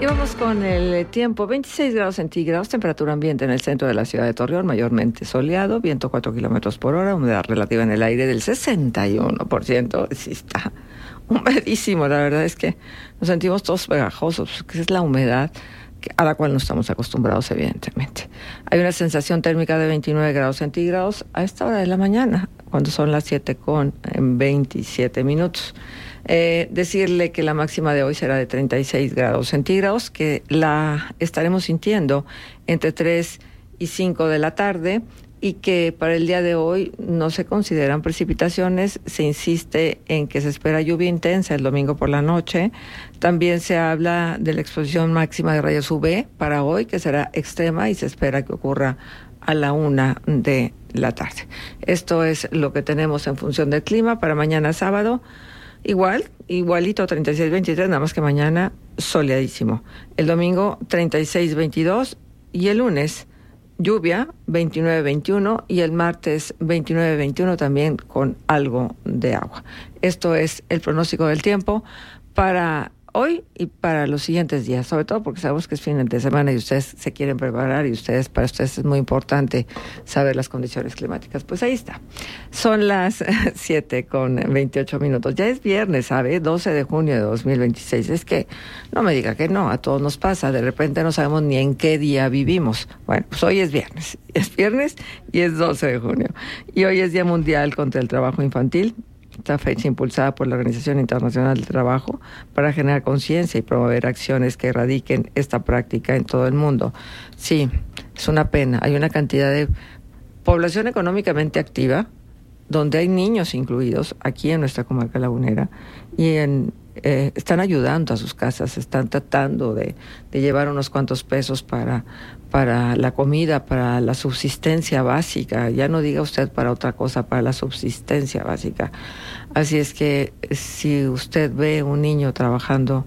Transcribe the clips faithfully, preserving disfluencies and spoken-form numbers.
vamos con el tiempo. veintiséis grados centígrados, temperatura ambiente en el centro de la ciudad de Torreón, mayormente soleado, viento cuatro kilómetros por hora, humedad relativa en el aire del sesenta y uno por ciento. Sí está humedísimo, la verdad es que nos sentimos todos pegajosos, que es la humedad a la cual no estamos acostumbrados, evidentemente. Hay una sensación térmica de veintinueve grados centígrados a esta hora de la mañana, cuando son las siete con veintisiete minutos. Eh, decirle que la máxima de hoy será de treinta y seis grados centígrados, que la estaremos sintiendo entre tres y cinco de la tarde, y que para el día de hoy no se consideran precipitaciones. Se insiste en que se espera lluvia intensa el domingo por la noche. También se habla de la exposición máxima de rayos U V para hoy, que será extrema y se espera que ocurra a la una de la tarde. Esto es lo que tenemos en función del clima para mañana sábado. Igual, igualito, treinta y seis veintitrés, nada más que mañana soleadísimo. El domingo treinta y seis veintidós y el lunes lluvia veintinueve veintiuno y el martes veintinueve veintiuno también con algo de agua. Esto es el pronóstico del tiempo para hoy y para los siguientes días, sobre todo porque sabemos que es fin de semana y ustedes se quieren preparar y ustedes, para ustedes es muy importante saber las condiciones climáticas. Pues ahí está. Son las siete con veintiocho minutos. Ya es viernes, ¿sabe? doce de junio de dos mil veintiséis. Es que no me diga que no, a todos nos pasa. De repente no sabemos ni en qué día vivimos. Bueno, pues hoy es viernes. Es viernes y es doce de junio. Y hoy es Día Mundial contra el Trabajo Infantil. Esta fecha impulsada por la Organización Internacional del Trabajo para generar conciencia y promover acciones que erradiquen esta práctica en todo el mundo. Sí, es una pena. Hay una cantidad de población económicamente activa, donde hay niños incluidos, aquí en nuestra comarca lagunera, y en, eh, están ayudando a sus casas, están tratando de, de llevar unos cuantos pesos para, para la comida, para la subsistencia básica. Ya no diga usted para otra cosa, para la subsistencia básica. Así es que si usted ve un niño trabajando,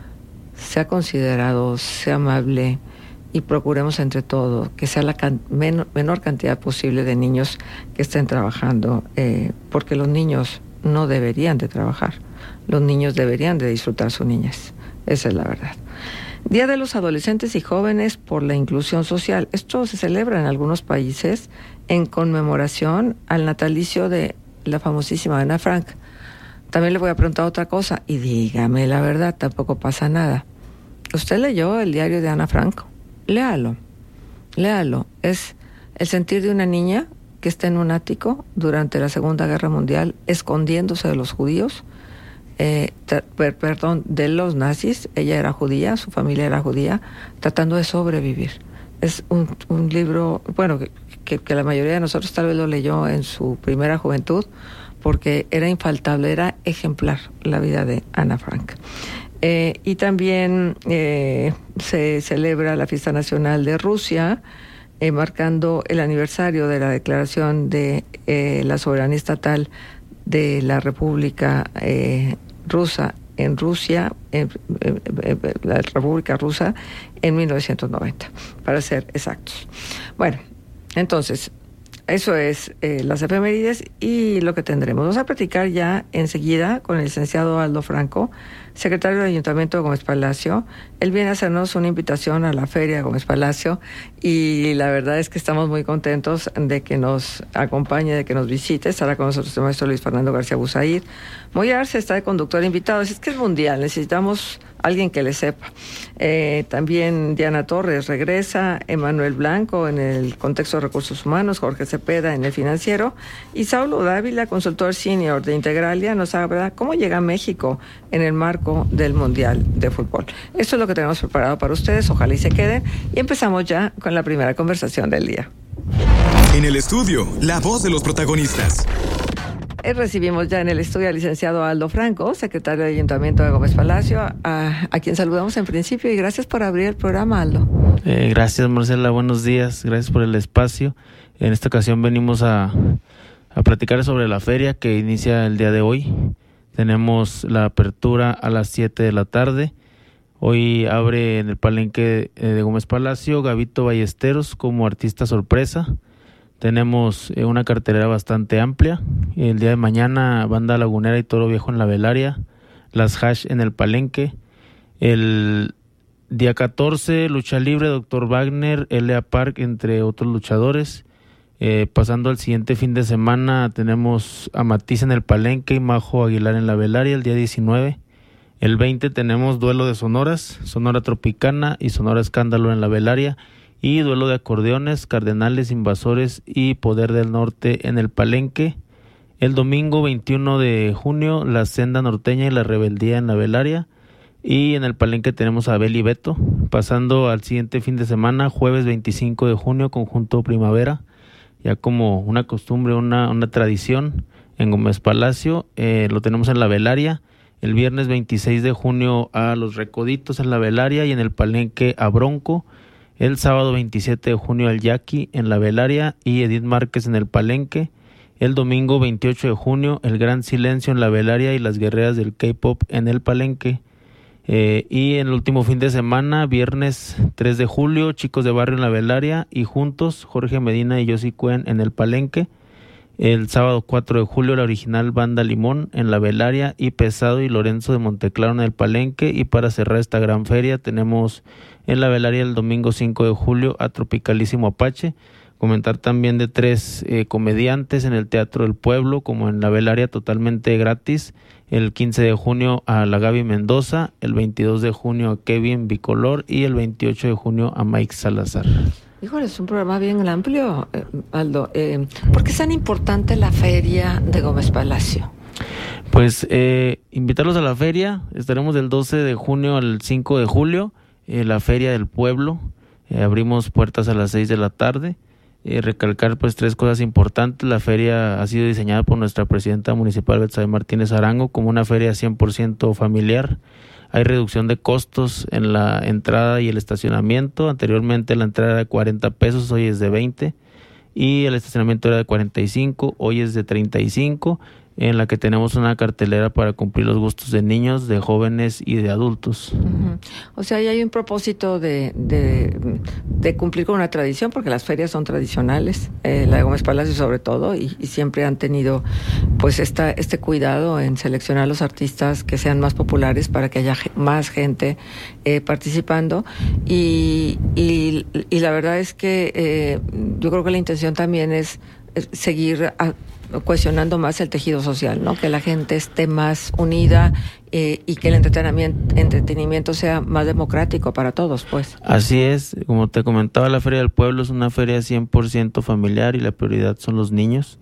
sea considerado, sea amable, y procuremos entre todos que sea la can- menor, menor cantidad posible de niños que estén trabajando, eh, porque los niños no deberían de trabajar, los niños deberían de disfrutar su niñez, esa es la verdad. Día de los Adolescentes y Jóvenes por la Inclusión Social. Esto se celebra en algunos países en conmemoración al natalicio de la famosísima Ana Frank. También le voy a preguntar otra cosa, y dígame la verdad, tampoco pasa nada. ¿Usted leyó el diario de Ana Frank? Léalo, léalo. Es el sentir de una niña que está en un ático durante la Segunda Guerra Mundial, escondiéndose de los judíos, eh, tra- per- perdón, de los nazis. Ella era judía, su familia era judía, tratando de sobrevivir. Es un, un libro, bueno, que, que, que la mayoría de nosotros tal vez lo leyó en su primera juventud, porque era infaltable, era ejemplar la vida de Ana Frank. Eh, y también eh, se celebra la Fiesta Nacional de Rusia, eh, marcando el aniversario de la declaración de eh, la soberanía estatal de la República eh, Rusa en Rusia, en, eh, eh, la República Rusa en mil novecientos noventa, para ser exactos. Bueno, entonces, eso es eh, las efemérides y lo que tendremos. Vamos a platicar ya enseguida con el licenciado Aldo Franco, secretario del Ayuntamiento de Gómez Palacio. Él viene a hacernos una invitación a la Feria de Gómez Palacio y la verdad es que estamos muy contentos de que nos acompañe, de que nos visite. Estará con nosotros el maestro Luis Fernando García Busaid. Muy Arce está de conductor invitado. Es que es mundial, necesitamos alguien que le sepa. Eh, también Diana Torres regresa, Emanuel Blanco en el contexto de recursos humanos, Jorge Cepeda en el financiero y Saulo Dávila, consultor senior de Integralia, nos habla cómo llega a México en el marco del Mundial de Fútbol. Esto es lo que tenemos preparado para ustedes, ojalá y se queden, y empezamos ya con la primera conversación del día. En el estudio, la voz de los protagonistas. Recibimos ya en el estudio al licenciado Aldo Franco, secretario del Ayuntamiento de Gómez Palacio, a, a quien saludamos en principio y gracias por abrir el programa, Aldo. Eh, gracias, Marcela, buenos días, gracias por el espacio. En esta ocasión venimos a, a platicar sobre la feria que inicia el día de hoy. Tenemos la apertura a las siete de la tarde. Hoy abre en el palenque de Gómez Palacio Gabito Ballesteros como artista sorpresa. Tenemos eh, una cartelera bastante amplia. El día de mañana, Banda Lagunera y Toro Viejo en la Velaria, Las Hash en el Palenque, el día catorce, lucha libre, doctor Wagner, L A Park, entre otros luchadores. Eh, pasando al siguiente fin de semana, tenemos a Matiz en el Palenque y Majo Aguilar en la Velaria el día diecinueve. El veinte tenemos duelo de sonoras, Sonora Tropicana y Sonora Escándalo en la Velaria, y duelo de acordeones, Cardenales, Invasores y Poder del Norte en el Palenque. El domingo veintiuno de junio, La Senda Norteña y La Rebeldía en la Velaria, y en el Palenque tenemos a Abel y Beto. Pasando al siguiente fin de semana, jueves veinticinco de junio, Conjunto Primavera, ya como una costumbre, una, una tradición en Gómez Palacio, eh, lo tenemos en la Velaria. El viernes veintiséis de junio a Los Recoditos en la Velaria y en el Palenque a Bronco. El sábado veintisiete de junio al Yaqui en la Velaria y Edith Márquez en el Palenque. El domingo veintiocho de junio El Gran Silencio en la Velaria y Las Guerreras del K-Pop en el Palenque. Eh, y en el último fin de semana, viernes tres de julio, Chicos de Barrio en la Velaria y Juntos, Jorge Medina y Yossi Cuen en el Palenque. El sábado cuatro de julio, la original Banda Limón en la Velaria y Pesado y Lorenzo de Monteclaro en el Palenque. Y para cerrar esta gran feria tenemos en la Velaria el domingo cinco de julio a Tropicalísimo Apache. Comentar también de tres eh, comediantes en el Teatro del Pueblo, como en la Velaria, totalmente gratis. El quince de junio a la Gaby Mendoza, el veintidós de junio a Kevin Bicolor y el veintiocho de junio a Mike Salazar. Híjole, es un programa bien amplio, eh, Aldo. Eh, ¿Por qué es tan importante la feria de Gómez Palacio? Pues eh, invitarlos a la feria. Estaremos del doce de junio al cinco de julio, eh, la Feria del Pueblo. Eh, abrimos puertas a las seis de la tarde. Eh, recalcar pues tres cosas importantes. La feria ha sido diseñada por nuestra presidenta municipal, Betsabe Martínez Arango, como una feria cien por ciento familiar. Hay reducción de costos en la entrada y el estacionamiento. Anteriormente la entrada era de cuarenta pesos, hoy es de veinte. Y el estacionamiento era de cuarenta y cinco, hoy es de treinta y cinco. En la que tenemos una cartelera para cumplir los gustos de niños, de jóvenes y de adultos. Uh-huh. O sea, ahí hay un propósito de, de, de cumplir con una tradición, porque las ferias son tradicionales, eh, la de Gómez Palacio sobre todo, y, y siempre han tenido pues esta, este cuidado en seleccionar los artistas que sean más populares para que haya más gente eh, participando. Y, y, y la verdad es que eh, yo creo que la intención también es, es seguir a, cuestionando más el tejido social, ¿no? Que la gente esté más unida eh, y que el entretenimiento, entretenimiento sea más democrático para todos, pues. Así es, como te comentaba, la Feria del Pueblo es una feria cien por ciento familiar y la prioridad son los niños.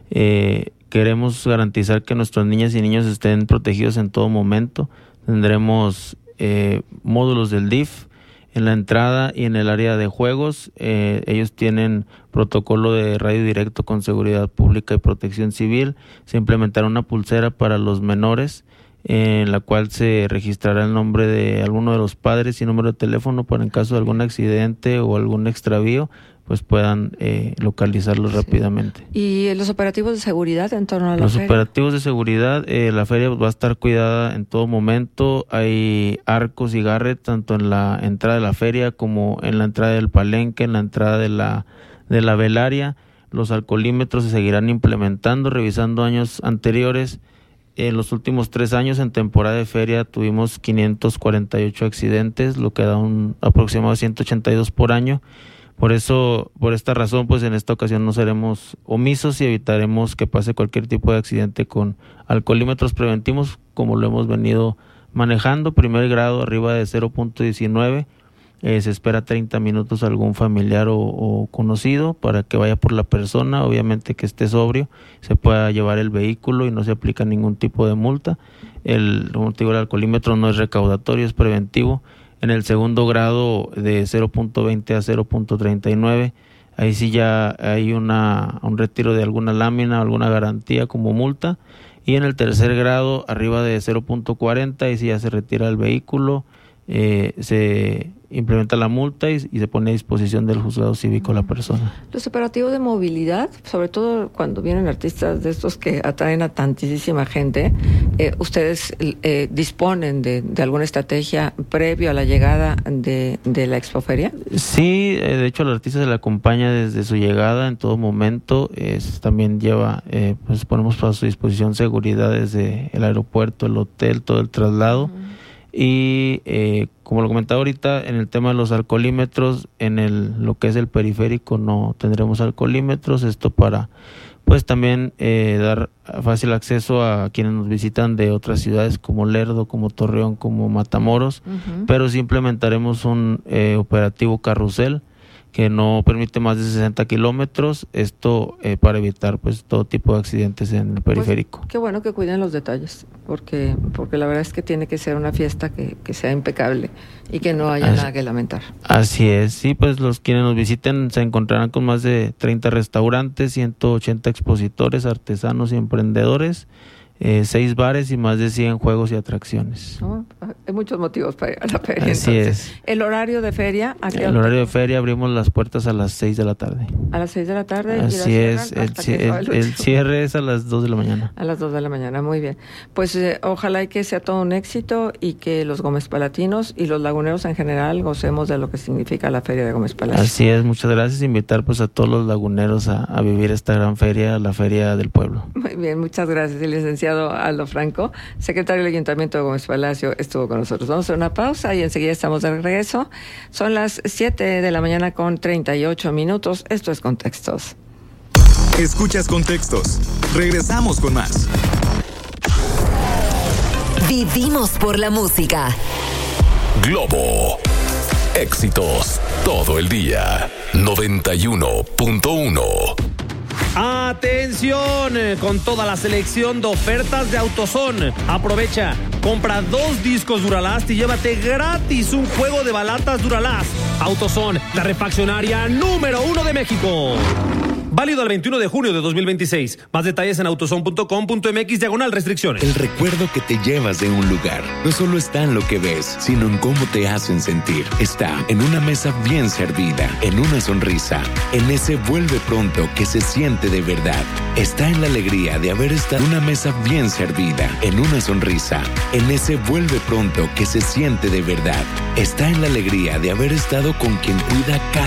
Eh, queremos garantizar que nuestras niñas y niños estén protegidos en todo momento. Tendremos eh, módulos del D I F en la entrada y en el área de juegos. Eh, ellos tienen protocolo de radio directo con seguridad pública y protección civil. Se implementará una pulsera para los menores eh, en la cual se registrará el nombre de alguno de los padres y número de teléfono para en caso de algún accidente o algún extravío pues puedan eh, localizarlos sí. rápidamente. ¿Y los operativos de seguridad en torno a la Los feria? operativos de seguridad, eh, la feria va a estar cuidada en todo momento. Hay arcos y garret tanto en la entrada de la feria como en la entrada del Palenque, en la entrada de la de la Velaria. Los alcoholímetros se seguirán implementando, revisando años anteriores. En los últimos tres años en temporada de feria tuvimos quinientos cuarenta y ocho accidentes, lo que da un aproximado de ciento ochenta y dos por año. Por eso, por esta razón, pues en esta ocasión no seremos omisos y evitaremos que pase cualquier tipo de accidente con alcoholímetros preventivos, como lo hemos venido manejando. Primer grado arriba de cero punto diecinueve, eh, se espera treinta minutos algún familiar o, o conocido para que vaya por la persona, obviamente que esté sobrio, se pueda llevar el vehículo y no se aplica ningún tipo de multa. El, como te digo, el alcoholímetro no es recaudatorio, es preventivo. En el segundo grado de cero punto veinte a cero punto treinta y nueve, ahí sí ya hay una un retiro de alguna lámina o alguna garantía como multa. Y en el tercer grado, arriba de cero punto cuarenta, ahí sí ya se retira el vehículo, eh, se implementa la multa y, y se pone a disposición del juzgado cívico la persona. Los operativos de movilidad, sobre todo cuando vienen artistas de estos que atraen a tantísima gente, eh, ¿ustedes eh, disponen de, de alguna estrategia previo a la llegada de, de la expoferia? Sí, eh, de hecho al artista se le acompaña desde su llegada en todo momento. Eh, también lleva, eh, pues ponemos a su disposición seguridad desde el aeropuerto, el hotel, todo el traslado. Uh-huh. Y eh, como lo comentaba ahorita, en el tema de los alcoholímetros, en el lo que es el periférico no tendremos alcoholímetros, esto para pues también eh, dar fácil acceso a quienes nos visitan de otras ciudades como Lerdo, como Torreón, como Matamoros, uh-huh. pero sí implementaremos un eh, operativo carrusel que no permite más de sesenta kilómetros, esto eh, para evitar pues todo tipo de accidentes en el periférico. Pues, qué bueno que cuiden los detalles, porque porque la verdad es que tiene que ser una fiesta que, que sea impecable y que no haya así, nada que lamentar. Así es, sí, pues los quienes nos visiten se encontrarán con más de treinta restaurantes, ciento ochenta expositores, artesanos y emprendedores, Eh, seis bares y más de cien juegos y atracciones. Oh, hay muchos motivos para ir a la feria. Así entonces. es. ¿El horario de feria? ¿A qué el hora? horario de feria abrimos las puertas a las seis de la tarde. ¿A las seis de la tarde? Así es. El, el, el cierre es a las dos de la mañana. A las dos de la mañana, muy bien. Pues eh, ojalá y que sea todo un éxito y que los Gómez Palatinos y los laguneros en general gocemos de lo que significa la feria de Gómez Palacio. Así es, muchas gracias. Invitar pues a todos los laguneros a, a vivir esta gran feria, la feria del pueblo. Muy bien, muchas gracias. El licenciado Aldo Franco, secretario del Ayuntamiento de Gómez Palacio, estuvo con nosotros. Vamos a hacer una pausa y enseguida estamos de regreso. Son las siete de la mañana con treinta y ocho minutos. Esto es Contextos. Escuchas Contextos. Regresamos con más. Vivimos por la música. Globo. Éxitos todo el día. noventa y uno punto uno. Atención, con toda la selección de ofertas de AutoZone. Aprovecha, compra dos discos Duralast y llévate gratis un juego de balatas Duralast. AutoZone, la refaccionaria número uno de México. Válido al veintiuno de junio de dos mil veintiséis. Más detalles en autozone punto com punto m x diagonal restricciones. El recuerdo que te llevas de un lugar no solo está en lo que ves, sino en cómo te hacen sentir. Está en una mesa bien servida, en una sonrisa, en ese vuelve pronto que se siente de verdad. Está en la alegría de haber estado en una mesa bien servida, en una sonrisa, en ese vuelve pronto que se siente de verdad. Está en la alegría de haber estado con quien cuida cada